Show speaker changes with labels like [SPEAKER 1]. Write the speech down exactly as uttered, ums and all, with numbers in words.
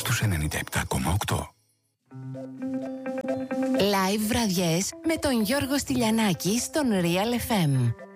[SPEAKER 1] τους ενενήντα επτά κόμμα οκτώ.
[SPEAKER 2] Live βραδιές με τον Γιώργο Στυλιανάκη στον Real εφ εμ.